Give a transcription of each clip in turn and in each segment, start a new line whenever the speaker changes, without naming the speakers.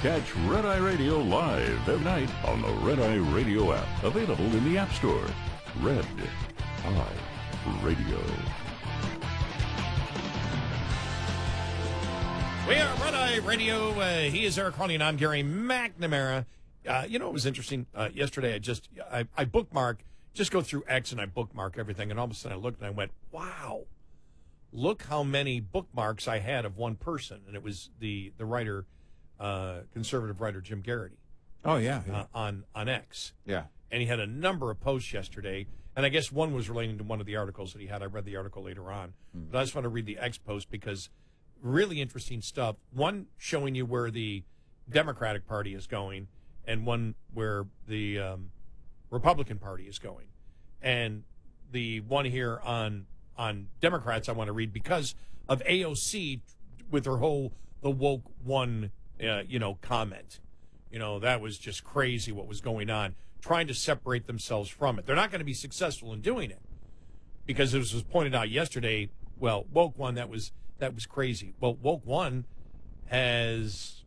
Catch Red Eye Radio live every night on the Red Eye Radio app. Available in the App Store. Red Eye Radio.
We are Red Eye Radio. He is Eric Harley, and I'm Gary McNamara. You know, it was interesting. Yesterday, I bookmark, just go through X, and I bookmark everything. And all of a sudden, I looked, and I went, wow, look how many bookmarks I had of one person. And it was the writer, conservative writer Jim Garrity.
Oh, yeah.
On X.
Yeah.
And he had a number of posts yesterday. And I guess one was relating to one of the articles that he had. I read the article later on. But I just want to read the X post because really interesting stuff. One showing you where the Democratic Party is going, and one where the Republican Party is going. And the one here on Democrats I want to read because of AOC with her whole the woke one comment. You know, that was just crazy what was going on, trying to separate themselves from it. They're not going to be successful in doing it because it was pointed out yesterday, well, woke one, that was crazy. Well, woke one has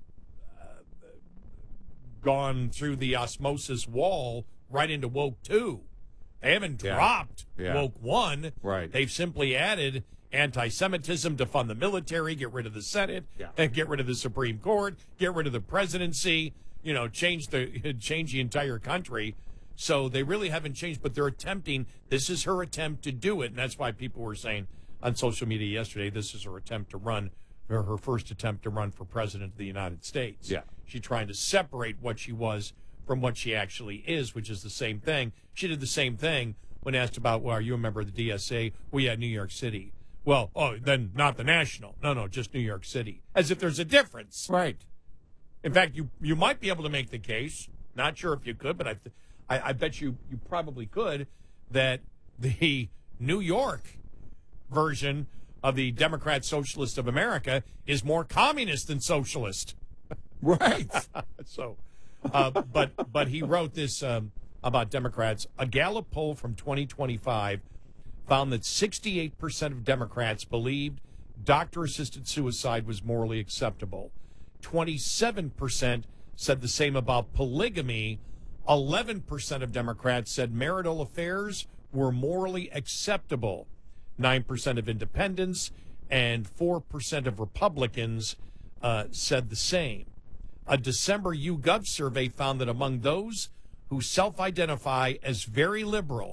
gone through the osmosis wall right into woke two. They haven't dropped woke one.
Right.
They've simply added anti-Semitism to fund the military, get rid of the Senate, and get rid of the Supreme Court, get rid of the presidency, change the entire country. So they really haven't changed, but they're attempting. This is her attempt to do it, and that's why people were saying on social media yesterday, this is her attempt to run, or her first attempt to run for president of the United States.
Yeah.
She's trying to separate what she was from what she actually is, which is the same thing. She did the same thing when asked about, well, are you a member of the DSA? Well, yeah, New York City. Well, then not the national. No, just New York City. As if there's a difference.
Right.
In fact, you might be able to make the case, not sure if you could, but I bet you probably could, that the New York version of the Democrat Socialist of America is more communist than socialist.
Right.
So, but he wrote this about Democrats. A Gallup poll from 2025 found that 68% of Democrats believed doctor-assisted suicide was morally acceptable. 27% said the same about polygamy. 11% of Democrats said marital affairs were morally acceptable. 9% of independents and 4% of Republicans said the same. A December YouGov survey found that among those who self-identify as very liberal,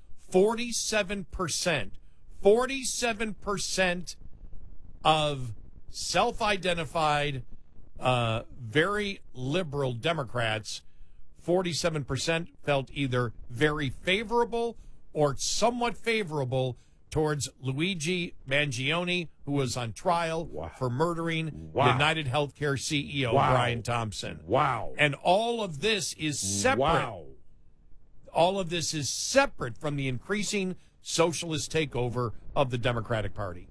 47% of self-identified very liberal Democrats, 47% felt either very favorable or somewhat favorable towards Luigi Mangione, who was on trial for murdering United Healthcare CEO Brian Thompson.
Wow.
And all of this is separate.
Wow.
All of this is separate from the increasing socialist takeover of the Democratic Party.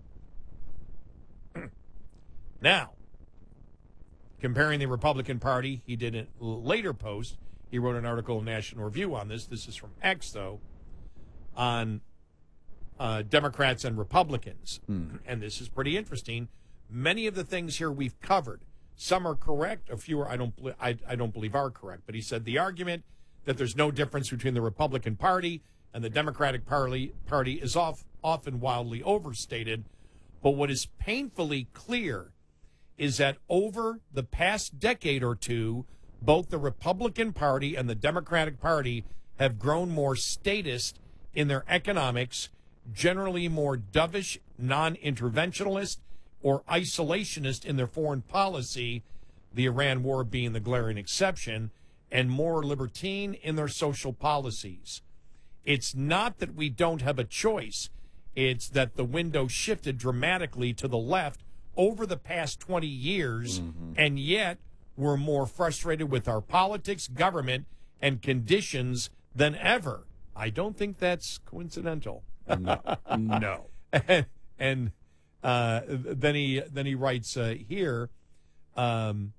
Now, comparing the Republican Party, he did a later post. He wrote an article in National Review on this. This is from X, though, on Democrats and Republicans. And this is pretty interesting. Many of the things here we've covered. Some are correct. A few are, I don't believe are correct. But he said the argument that there's no difference between the Republican Party and the Democratic Party is often wildly overstated. But what is painfully clear is that over the past decade or two, both the Republican Party and the Democratic Party have grown more statist in their economics, generally more dovish, non-interventionalist, or isolationist in their foreign policy, the Iran war being the glaring exception, and more libertine in their social policies. It's not that we don't have a choice. It's that the window shifted dramatically to the left over the past 20 years, and yet we're more frustrated with our politics, government, and conditions than ever. I don't think that's coincidental.
No.
And then he writes here,